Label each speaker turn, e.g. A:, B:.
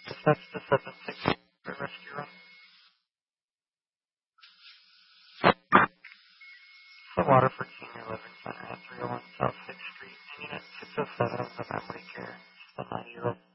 A: That's the 7-6 rescue run. The Waterford Senior Living Center at 301 South 6th Street, Unit 607 of the Memory Care, the 9-year-old.